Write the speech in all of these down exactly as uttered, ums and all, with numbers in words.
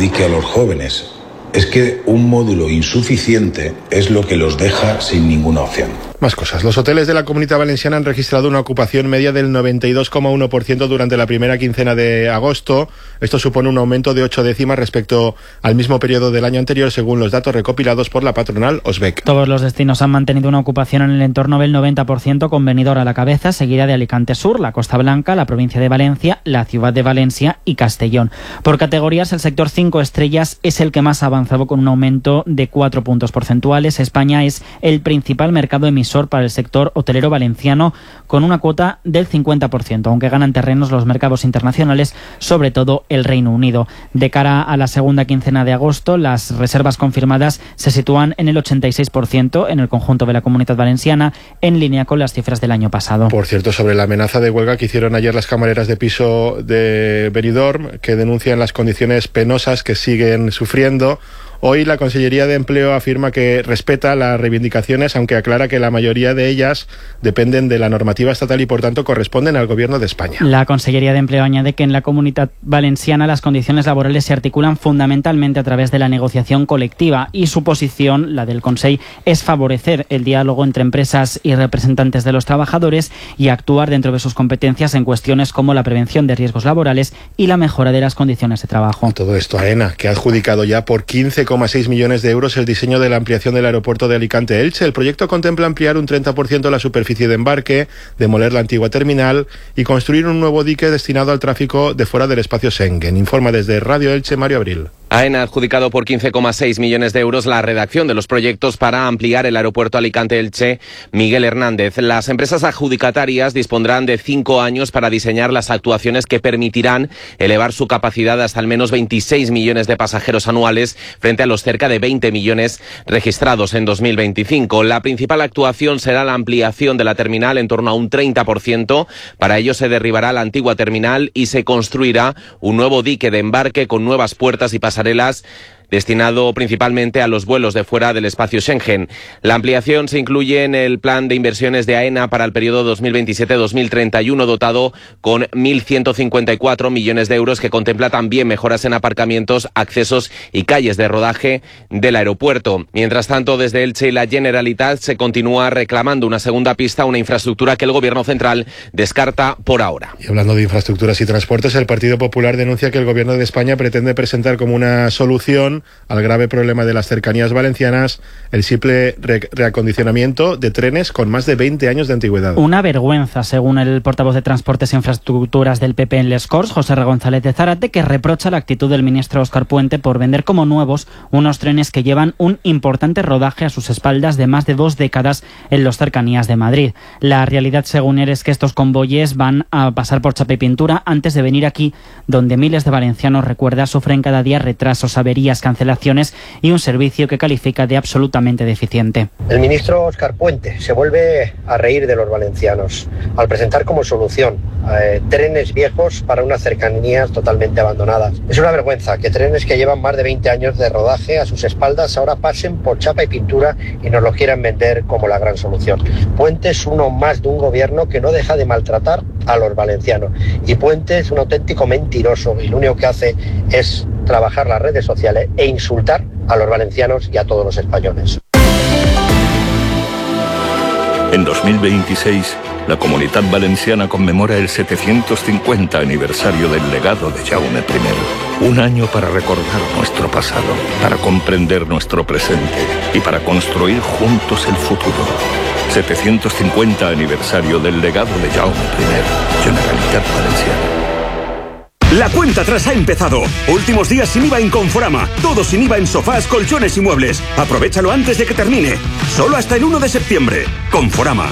perjudique a los jóvenes. Es que un módulo insuficiente es lo que los deja sin ninguna opción. Más cosas. Los hoteles de la Comunidad Valenciana han registrado una ocupación media del noventa y dos coma uno por ciento durante la primera quincena de agosto. Esto supone un aumento de ocho décimas respecto al mismo periodo del año anterior, según los datos recopilados por la patronal Osbec. Todos los destinos han mantenido una ocupación en el entorno del noventa por ciento, con Benidorm a la cabeza, seguida de Alicante Sur, la Costa Blanca, la provincia de Valencia, la ciudad de Valencia y Castellón. Por categorías, el sector cinco estrellas es el que más ha avanzado, con un aumento de cuatro puntos porcentuales. España es el principal mercado emisor para el sector hotelero valenciano, con una cuota del cincuenta por ciento, aunque ganan terrenos los mercados internacionales, sobre todo el Reino Unido. De cara a la segunda quincena de agosto, las reservas confirmadas se sitúan en el ochenta y seis por ciento en el conjunto de la Comunidad Valenciana, en línea con las cifras del año pasado. Por cierto, sobre la amenaza de huelga que hicieron ayer las camareras de piso de Benidorm, que denuncian las condiciones penosas que siguen sufriendo, hoy la Consellería de Empleo afirma que respeta las reivindicaciones, aunque aclara que la mayoría de ellas dependen de la normativa estatal y por tanto corresponden al Gobierno de España. La Consellería de Empleo añade que en la Comunidad Valenciana las condiciones laborales se articulan fundamentalmente a través de la negociación colectiva, y su posición, la del Consell, es favorecer el diálogo entre empresas y representantes de los trabajadores y actuar dentro de sus competencias en cuestiones como la prevención de riesgos laborales y la mejora de las condiciones de trabajo. Todo esto AENA, que ha adjudicado ya por quince coma seis millones de euros el diseño de la ampliación del aeropuerto de Alicante-Elche. El proyecto contempla ampliar un treinta por ciento la superficie de embarque, demoler la antigua terminal y construir un nuevo dique destinado al tráfico de fuera del espacio Schengen. Informa desde Radio Elche, Mario Abril. AENA ha adjudicado por quince coma seis millones de euros la redacción de los proyectos para ampliar el aeropuerto Alicante-Elche Miguel Hernández. Las empresas adjudicatarias dispondrán de cinco años para diseñar las actuaciones que permitirán elevar su capacidad hasta al menos veintiséis millones de pasajeros anuales, frente a los cerca de veinte millones registrados en dos mil veinticinco. La principal actuación será la ampliación de la terminal en torno a un treinta por ciento. Para ello se derribará la antigua terminal y se construirá un nuevo dique de embarque con nuevas puertas y pasarelas destinado principalmente a los vuelos de fuera del espacio Schengen. La ampliación se incluye en el plan de inversiones de AENA para el periodo dos mil veintisiete a dos mil treinta y uno, dotado con mil ciento cincuenta y cuatro millones de euros, que contempla también mejoras en aparcamientos, accesos y calles de rodaje del aeropuerto. Mientras tanto, desde Elche y la Generalitat se continúa reclamando una segunda pista, una infraestructura que el Gobierno central descarta por ahora. Y hablando de infraestructuras y transportes, el Partido Popular denuncia que el Gobierno de España pretende presentar como una solución al grave problema de las cercanías valencianas el simple re- reacondicionamiento de trenes con más de veinte años de antigüedad. Una vergüenza, según el portavoz de Transportes e Infraestructuras del P P en Les Corts, José R. González de Zárate, que reprocha la actitud del ministro Óscar Puente por vender como nuevos unos trenes que llevan un importante rodaje a sus espaldas de más de dos décadas en las cercanías de Madrid. La realidad, según él, es que estos convoyes van a pasar por chapa y pintura antes de venir aquí, donde miles de valencianos, recuerda, sufren cada día retrasos, averías, cancelaciones y un servicio que califica de absolutamente deficiente. El ministro Óscar Puente se vuelve a reír de los valencianos al presentar como solución eh, trenes viejos para unas cercanías totalmente abandonadas. Es una vergüenza que trenes que llevan más de veinte años de rodaje a sus espaldas ahora pasen por chapa y pintura y nos lo quieran vender como la gran solución. Puente es uno más de un gobierno que no deja de maltratar a los valencianos, y Puente es un auténtico mentiroso y lo único que hace es trabajar las redes sociales e insultar a los valencianos y a todos los españoles. En dos mil veintiséis, la Comunitat Valenciana conmemora el setecientos cincuenta aniversario del legado de Jaume primero. Un año para recordar nuestro pasado, para comprender nuestro presente y para construir juntos el futuro. setecientos cincuenta aniversario del legado de Jaume primero, Generalitat Valenciana. La cuenta atrás ha empezado. Últimos días sin I V A en Conforama. Todo sin I V A en sofás, colchones y muebles. Aprovechalo antes de que termine. Solo hasta el uno de septiembre. Conforama.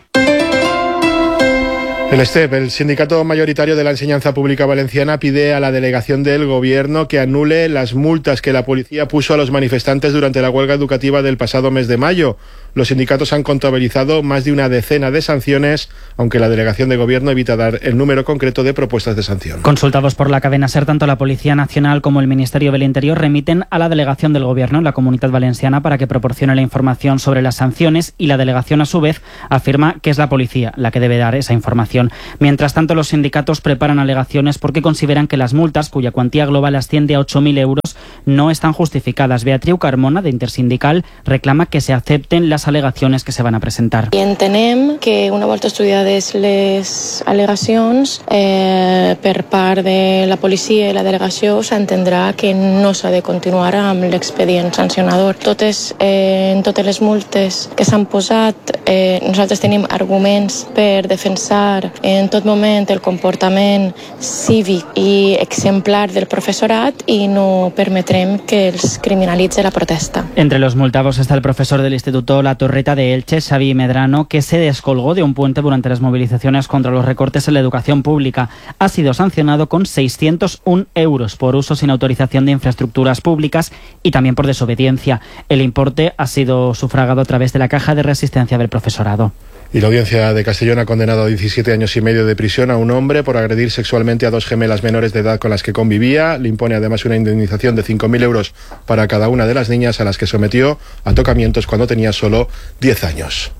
El STEP, el sindicato mayoritario de la enseñanza pública valenciana, pide a la delegación del Gobierno que anule las multas que la policía puso a los manifestantes durante la huelga educativa del pasado mes de mayo. Los sindicatos han contabilizado más de una decena de sanciones, aunque la delegación de Gobierno evita dar el número concreto de propuestas de sanción. Consultados por la cadena SER, tanto la Policía Nacional como el Ministerio del Interior remiten a la delegación del Gobierno en la Comunidad Valenciana para que proporcione la información sobre las sanciones, y la delegación, a su vez, afirma que es la policía la que debe dar esa información. Mientras tanto, los sindicatos preparan alegaciones porque consideran que las multas, cuya cuantía global asciende a ocho mil euros, no están justificadas. Beatriu Carmona, de Intersindical, reclama que se acepten las alegaciones que se van a presentar. I entenem que una volta estudiades les al·legacions eh, per part de la policia i la delegació s'entendrà que no s'ha de continuar amb l'expedient sancionador. Totes, eh, en totes les multes que s'han posat, eh, nosaltres tenim arguments per defensar en tot moment el comportament cívic i exemplar del professorat i no permetrem que els criminalitze la protesta. Entre los multados está el profesor del Instituto La Torreta de Elche, Xavi Medrano, que se descolgó de un puente durante las movilizaciones contra los recortes en la educación pública. Ha sido sancionado con seiscientos un euros por uso sin autorización de infraestructuras públicas y también por desobediencia. El importe ha sido sufragado a través de la caja de resistencia del profesorado. Y la audiencia de Castellón ha condenado a diecisiete años y medio de prisión a un hombre por agredir sexualmente a dos gemelas menores de edad con las que convivía. Le impone además una indemnización de cinco mil euros para cada una de las niñas a las que sometió a tocamientos cuando tenía solo diez años.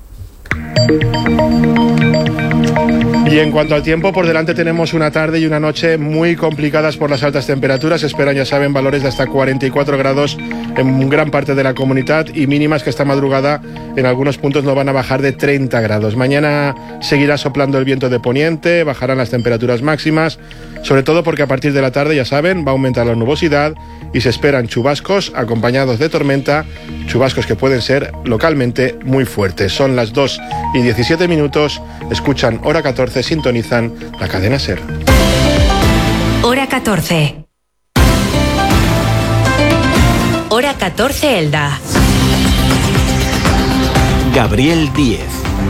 Y en cuanto al tiempo, por delante tenemos una tarde y una noche muy complicadas por las altas temperaturas. Esperan, ya saben, valores de hasta cuarenta y cuatro grados en gran parte de la comunidad y mínimas que esta madrugada en algunos puntos no van a bajar de treinta grados. Mañana seguirá soplando el viento de poniente, bajarán las temperaturas máximas, sobre todo porque a partir de la tarde, ya saben, va a aumentar la nubosidad y se esperan chubascos acompañados de tormenta, chubascos que pueden ser localmente muy fuertes. Son las dos y diecisiete minutos, escuchan Hora catorce, sintonizan la cadena SER. Hora catorce. Hora catorce Elda. Gabriel Díez.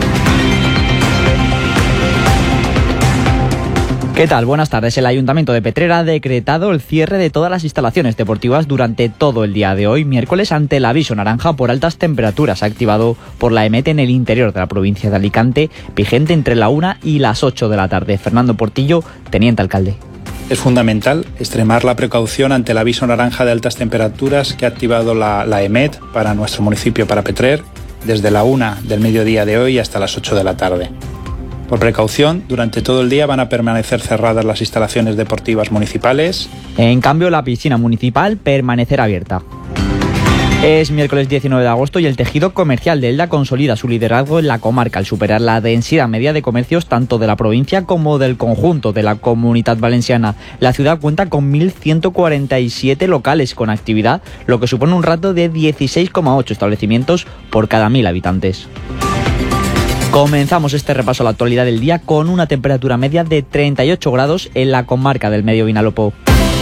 ¿Qué tal? Buenas tardes. El Ayuntamiento de Petrer ha decretado el cierre de todas las instalaciones deportivas durante todo el día de hoy, miércoles, ante el aviso naranja por altas temperaturas activado por la EMET en el interior de la provincia de Alicante, vigente entre la una y las ocho de la tarde. Fernando Portillo, teniente alcalde. Es fundamental extremar la precaución ante el aviso naranja de altas temperaturas que ha activado la, la EMET para nuestro municipio, para Petrer, desde la una del mediodía de hoy hasta las ocho de la tarde. Por precaución, durante todo el día van a permanecer cerradas las instalaciones deportivas municipales. En cambio, la piscina municipal permanecerá abierta. Es miércoles diecinueve de agosto y el tejido comercial de Elda consolida su liderazgo en la comarca al superar la densidad media de comercios tanto de la provincia como del conjunto de la Comunidad Valenciana. La ciudad cuenta con mil ciento cuarenta y siete locales con actividad, lo que supone un ratio de dieciséis coma ocho establecimientos por cada mil habitantes. Comenzamos este repaso a la actualidad del día con una temperatura media de treinta y ocho grados en la comarca del Medio Vinalopó.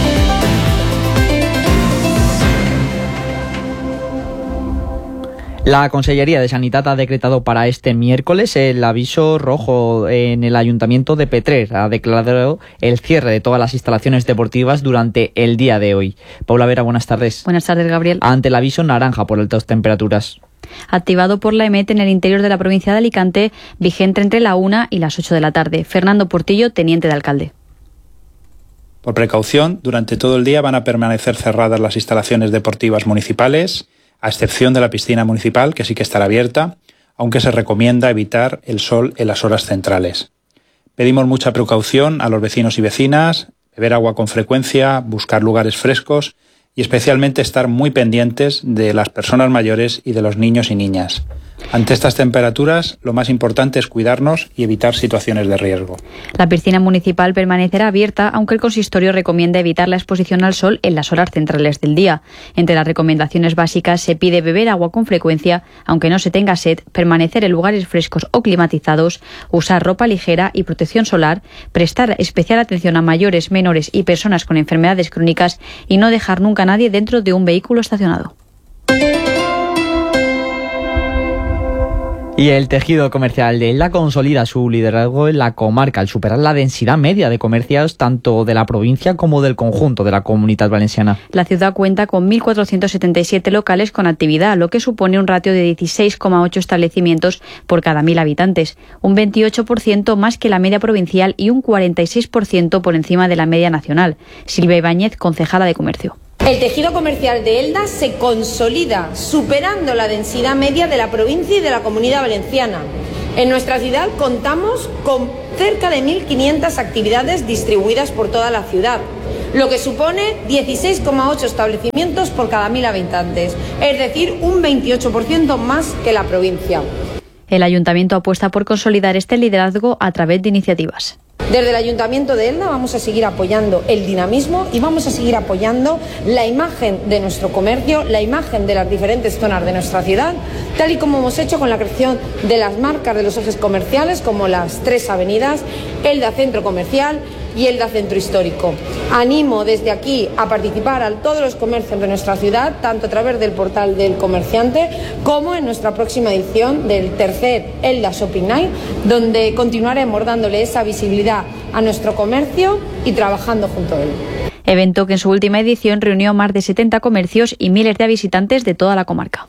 La Consellería de Sanidad ha decretado para este miércoles el aviso rojo en el Ayuntamiento de Petrer. Ha declarado el cierre de todas las instalaciones deportivas durante el día de hoy. Paula Vera, buenas tardes. Buenas tardes, Gabriel. Ante el aviso naranja por altas temperaturas. Activado por la EMET en el interior de la provincia de Alicante, vigente entre la una y las ocho de la tarde. Fernando Portillo, teniente de alcalde. Por precaución, durante todo el día van a permanecer cerradas las instalaciones deportivas municipales, a excepción de la piscina municipal, que sí que estará abierta, aunque se recomienda evitar el sol en las horas centrales. Pedimos mucha precaución a los vecinos y vecinas, beber agua con frecuencia, buscar lugares frescos y especialmente estar muy pendientes de las personas mayores y de los niños y niñas. Ante estas temperaturas, lo más importante es cuidarnos y evitar situaciones de riesgo. La piscina municipal permanecerá abierta, aunque el consistorio recomienda evitar la exposición al sol en las horas centrales del día. Entre las recomendaciones básicas se pide beber agua con frecuencia, aunque no se tenga sed, permanecer en lugares frescos o climatizados, usar ropa ligera y protección solar, prestar especial atención a mayores, menores y personas con enfermedades crónicas y no dejar nunca a nadie dentro de un vehículo estacionado. Y el tejido comercial de Elda consolida su liderazgo en la comarca al superar la densidad media de comercios tanto de la provincia como del conjunto de la Comunidad Valenciana. La ciudad cuenta con mil cuatrocientos setenta y siete locales con actividad, lo que supone un ratio de dieciséis coma ocho establecimientos por cada mil habitantes, un veintiocho por ciento más que la media provincial y un cuarenta y seis por ciento por encima de la media nacional. Silvia Ibáñez, concejala de Comercio. El tejido comercial de Elda se consolida, superando la densidad media de la provincia y de la Comunidad Valenciana. En nuestra ciudad contamos con cerca de mil quinientas actividades distribuidas por toda la ciudad, lo que supone dieciséis coma ocho establecimientos por cada mil habitantes, es decir, un veintiocho por ciento más que la provincia. El Ayuntamiento apuesta por consolidar este liderazgo a través de iniciativas. Desde el Ayuntamiento de Elda vamos a seguir apoyando el dinamismo y vamos a seguir apoyando la imagen de nuestro comercio, la imagen de las diferentes zonas de nuestra ciudad, tal y como hemos hecho con la creación de las marcas de los ejes comerciales como las tres avenidas, Elda Centro Comercial y Elda Centro Histórico. Animo desde aquí a participar a todos los comercios de nuestra ciudad, tanto a través del portal del comerciante como en nuestra próxima edición del tercer Elda Shopping Night, donde continuaremos dándole esa visibilidad a nuestro comercio y trabajando junto a él. Evento que en su última edición reunió más de setenta comercios y miles de visitantes de toda la comarca.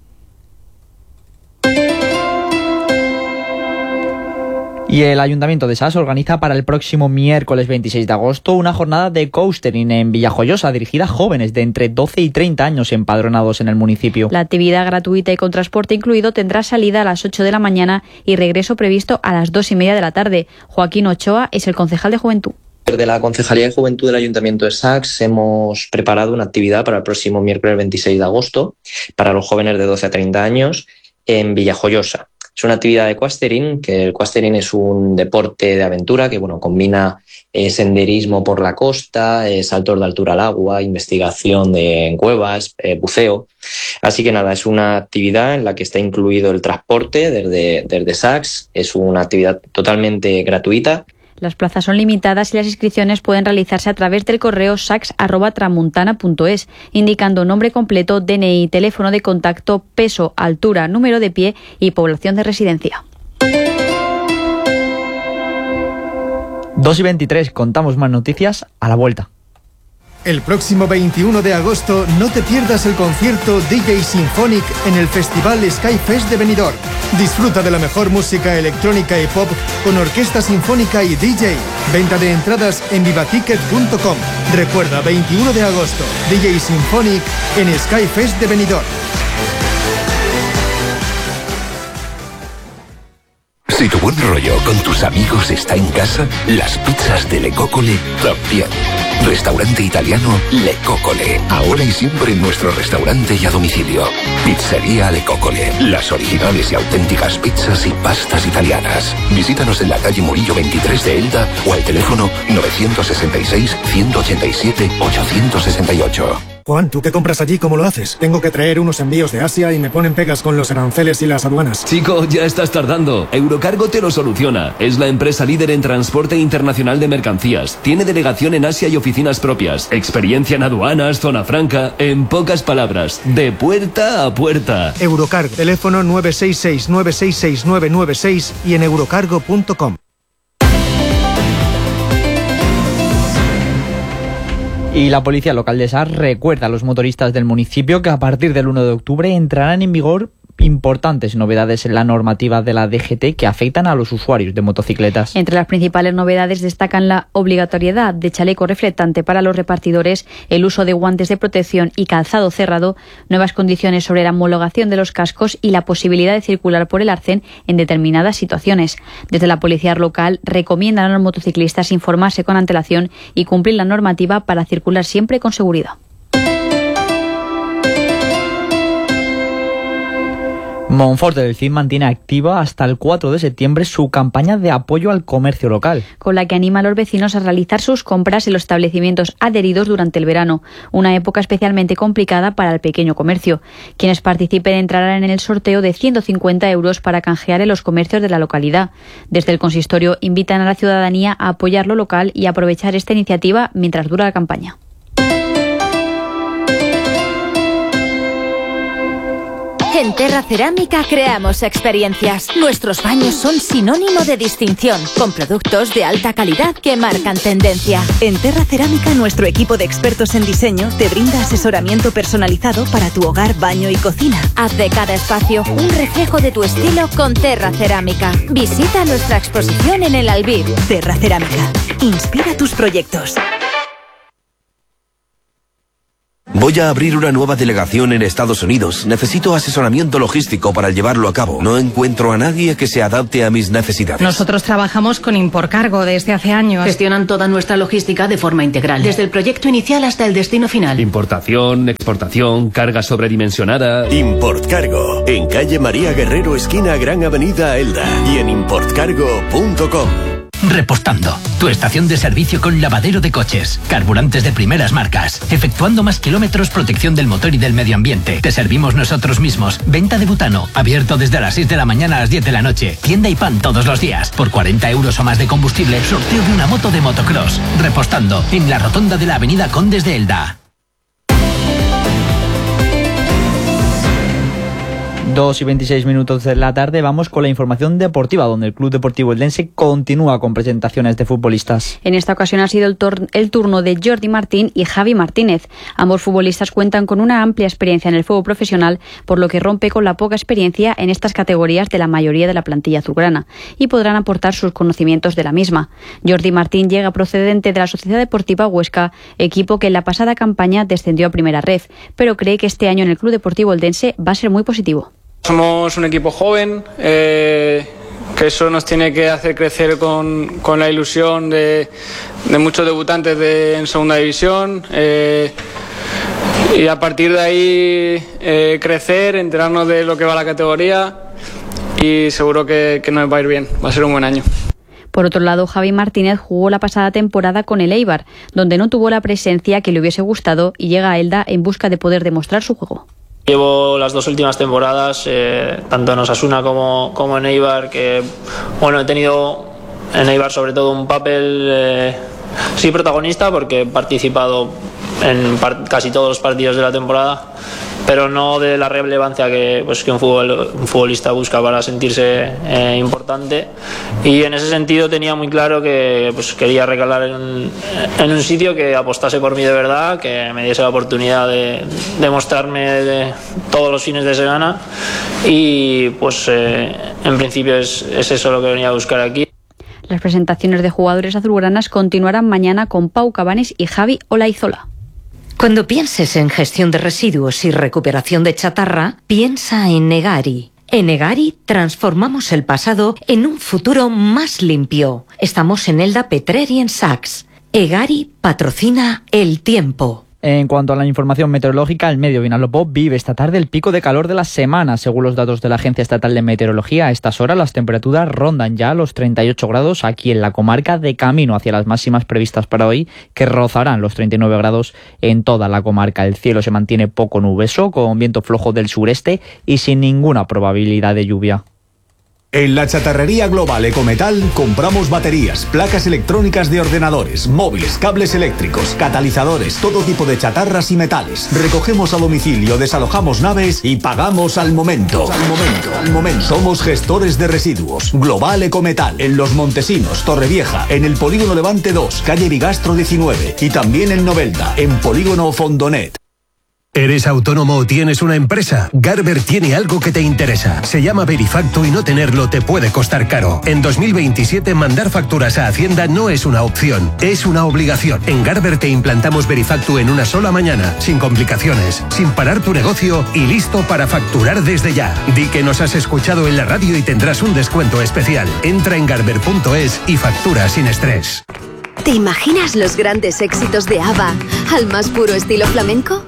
Y el Ayuntamiento de Sas organiza para el próximo miércoles veintiséis de agosto una jornada de coastering en Villajoyosa dirigida a jóvenes de entre doce y treinta años empadronados en el municipio. La actividad gratuita y con transporte incluido tendrá salida a las ocho de la mañana y regreso previsto a las dos y media de la tarde. Joaquín Ochoa es el concejal de Juventud. Desde la Concejalía de Juventud del Ayuntamiento de Sas hemos preparado una actividad para el próximo miércoles veintiséis de agosto para los jóvenes de doce a treinta años en Villajoyosa. Es una actividad de equestering, que el equestering es un deporte de aventura que bueno, combina eh, senderismo por la costa, eh, saltos de altura al agua, investigación de, en cuevas, eh, buceo. Así que nada, es una actividad en la que está incluido el transporte desde, desde Sas. Es una actividad totalmente gratuita. Las plazas son limitadas y las inscripciones pueden realizarse a través del correo sax arroba tramuntana punto es, indicando nombre completo, D N I, teléfono de contacto, peso, altura, número de pie y población de residencia. dos y veintitrés, contamos más noticias a la vuelta. El próximo veintiuno de agosto no te pierdas el concierto D J Symphonic en el Festival Skyfest de Benidorm. Disfruta de la mejor música electrónica y pop con orquesta sinfónica y D J. Venta de entradas en vivaticket punto com. Recuerda, veintiuno de agosto, D J Symphonic en Skyfest de Benidorm. Si tu buen rollo con tus amigos está en casa, las pizzas de Le Coccole también. Restaurante italiano Le Coccole. Ahora y siempre en nuestro restaurante y a domicilio. Pizzería Le Coccole. Las originales y auténticas pizzas y pastas italianas. Visítanos en la calle Murillo veintitrés de Elda o al teléfono nueve seis seis, uno ocho siete, ocho seis ocho. Juan, ¿tú qué compras allí? ¿Cómo lo haces? Tengo que traer unos envíos de Asia y me ponen pegas con los aranceles y las aduanas. Chico, ya estás tardando. Eurocargo te lo soluciona. Es la empresa líder en transporte internacional de mercancías. Tiene delegación en Asia y oficinas propias. Experiencia en aduanas, zona franca. En pocas palabras, de puerta a puerta. Eurocargo. Teléfono nueve seis seis, nueve seis seis, nueve nueve seis y en eurocargo punto com. Y la Policía Local de Sas recuerda a los motoristas del municipio que a partir del uno de octubre entrarán en vigor importantes novedades en la normativa de la D G T que afectan a los usuarios de motocicletas. Entre las principales novedades destacan la obligatoriedad de chaleco reflectante para los repartidores, el uso de guantes de protección y calzado cerrado, nuevas condiciones sobre la homologación de los cascos y la posibilidad de circular por el arcén en determinadas situaciones. Desde la Policía Local recomiendan a los motociclistas informarse con antelación y cumplir la normativa para circular siempre con seguridad. Monforte del Cid mantiene activa hasta el cuatro de septiembre su campaña de apoyo al comercio local, con la que anima a los vecinos a realizar sus compras en los establecimientos adheridos durante el verano, una época especialmente complicada para el pequeño comercio. Quienes participen entrarán en el sorteo de ciento cincuenta euros para canjear en los comercios de la localidad. Desde el consistorio invitan a la ciudadanía a apoyar lo local y aprovechar esta iniciativa mientras dura la campaña. En Terra Cerámica creamos experiencias. Nuestros baños son sinónimo de distinción, con productos de alta calidad que marcan tendencia. En Terra Cerámica, nuestro equipo de expertos en diseño te brinda asesoramiento personalizado para tu hogar, baño y cocina. Haz de cada espacio un reflejo de tu estilo con Terra Cerámica. Visita nuestra exposición en el Albir. Terra Cerámica. Inspira tus proyectos. Voy a abrir una nueva delegación en Estados Unidos. Necesito asesoramiento logístico para llevarlo a cabo. No encuentro a nadie que se adapte a mis necesidades. Nosotros trabajamos con Imporcargo desde hace años. Gestionan toda nuestra logística de forma integral, desde el proyecto inicial hasta el destino final. Importación, exportación, carga sobredimensionada. Importcargo, en calle María Guerrero, esquina Gran Avenida Elda, y en importcargo punto com. Repostando, tu estación de servicio con lavadero de coches, carburantes de primeras marcas, efectuando más kilómetros, protección del motor y del medio ambiente. Te servimos nosotros mismos. Venta de butano, abierto desde las seis de la mañana a las diez de la noche. Tienda y pan todos los días. Por cuarenta euros o más de combustible, sorteo de una moto de motocross. Repostando, en la rotonda de la avenida Condes de Elda. dos y veintiséis minutos de la tarde, vamos con la información deportiva, donde el Club Deportivo Eldense continúa con presentaciones de futbolistas. En esta ocasión ha sido el, tor- el turno de Jordi Martín y Javi Martínez. Ambos futbolistas cuentan con una amplia experiencia en el fútbol profesional, por lo que rompe con la poca experiencia en estas categorías de la mayoría de la plantilla azulgrana, y podrán aportar sus conocimientos de la misma. Jordi Martín llega procedente de la Sociedad Deportiva Huesca, equipo que en la pasada campaña descendió a Primera Red, pero cree que este año en el Club Deportivo Eldense va a ser muy positivo. Somos un equipo joven, eh, que eso nos tiene que hacer crecer con, con la ilusión de, de muchos debutantes de, en segunda división, eh, y a partir de ahí eh, crecer, enterarnos de lo que va la categoría, y seguro que, que nos va a ir bien, va a ser un buen año. Por otro lado, Javi Martínez jugó la pasada temporada con el Eibar, donde no tuvo la presencia que le hubiese gustado, y llega a Elda en busca de poder demostrar su juego. Llevo las dos últimas temporadas, eh, tanto en Osasuna como, como en Eibar, que bueno, he tenido en Eibar sobre todo un papel, eh, sí protagonista, porque he participado en par- casi todos los partidos de la temporada, pero no de la relevancia que, pues, que un, fútbol, un futbolista busca para sentirse eh, importante. Y en ese sentido tenía muy claro que pues, quería recalar en, en un sitio que apostase por mí de verdad, que me diese la oportunidad de, de mostrarme de, todos los fines de semana, y pues eh, en principio es, es eso lo que venía a buscar aquí. Las presentaciones de jugadores azulgranas continuarán mañana con Pau Cabanes y Javi Olaizola. Cuando pienses en gestión de residuos y recuperación de chatarra, piensa en Egari. En Egari transformamos el pasado en un futuro más limpio. Estamos en Elda, Petrer y en Saks. Egari patrocina el tiempo. En cuanto a la información meteorológica, el Medio Vinalopó vive esta tarde el pico de calor de la semana. Según los datos de la Agencia Estatal de Meteorología, a estas horas las temperaturas rondan ya los treinta y ocho grados aquí en la comarca, de camino hacia las máximas previstas para hoy, que rozarán los treinta y nueve grados en toda la comarca. El cielo se mantiene poco nuboso, con viento flojo del sureste y sin ninguna probabilidad de lluvia. En la chatarrería global Ecometal compramos baterías, placas electrónicas de ordenadores, móviles, cables eléctricos, catalizadores, todo tipo de chatarras y metales. Recogemos a domicilio, desalojamos naves y pagamos al momento. Al momento, al momento. Somos gestores de residuos. Global Ecometal, en Los Montesinos, Torrevieja, en el Polígono Levante dos, calle Bigastro diecinueve, y también en Novelda, en Polígono Fondonet. ¿Eres autónomo o tienes una empresa? Garber tiene algo que te interesa. Se llama Verifactu y no tenerlo te puede costar caro. En dos mil veintisiete mandar facturas a Hacienda no es una opción, es una obligación. En Garber te implantamos Verifactu en una sola mañana, sin complicaciones, sin parar tu negocio y listo para facturar desde ya. Di que nos has escuchado en la radio y tendrás un descuento especial. Entra en garber punto es y factura sin estrés. ¿Te imaginas los grandes éxitos de ABBA al más puro estilo flamenco?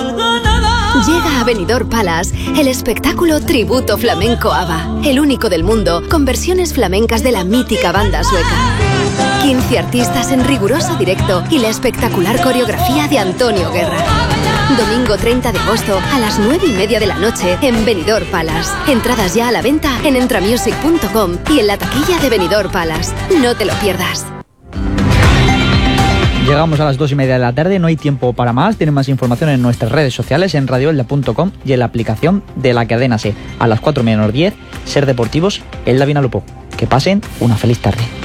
Llega a Benidorm Palace el espectáculo Tributo Flamenco ABBA, el único del mundo con versiones flamencas de la mítica banda sueca. quince artistas en riguroso directo y la espectacular coreografía de Antonio Guerra. Domingo treinta de agosto a las nueve y media de la noche en Benidorm Palace. Entradas ya a la venta en entramusic punto com y en la taquilla de Benidorm Palace. No te lo pierdas. Llegamos a las dos y media de la tarde, no hay tiempo para más. Tienen más información en nuestras redes sociales, en radio elda punto com y en la aplicación de la cadena SER. A las cuatro menos diez, Ser Deportivos, Elda Vinalopó. Que pasen una feliz tarde.